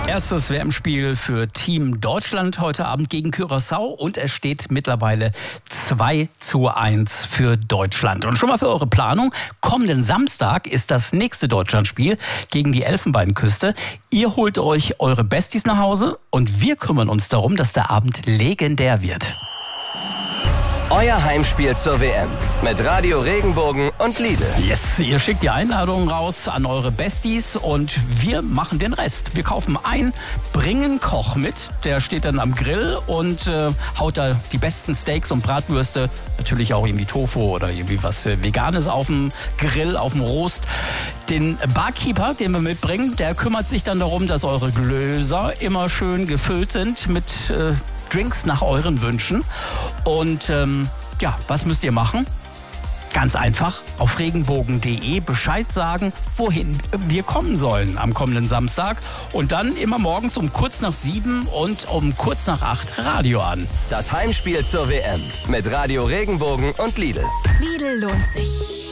Erstes WM-Spiel für Team Deutschland heute Abend gegen Curaçao und es steht mittlerweile 2:1 für Deutschland. Und schon mal für eure Planung, kommenden Samstag ist das nächste Deutschlandspiel gegen die Elfenbeinküste. Ihr holt euch eure Besties nach Hause und wir kümmern uns darum, dass der Abend legendär wird. Euer Heimspiel zur WM mit Radio Regenbogen und Lidl. Yes, ihr schickt die Einladungen raus an eure Besties und wir machen den Rest. Wir kaufen ein, bringen Koch mit, der steht dann am Grill und haut da die besten Steaks und Bratwürste, natürlich auch irgendwie Tofu oder irgendwie was Veganes auf dem Grill, auf dem Rost. Den Barkeeper, den wir mitbringen, der kümmert sich dann darum, dass eure Gläser immer schön gefüllt sind mit Drinks nach euren Wünschen. Und was müsst ihr machen? Ganz einfach, auf regenbogen.de Bescheid sagen, wohin wir kommen sollen am kommenden Samstag. Und dann immer morgens um kurz nach 7 und um kurz nach 8 Radio an. Das Heimspiel zur WM mit Radio Regenbogen und Lidl. Lidl lohnt sich.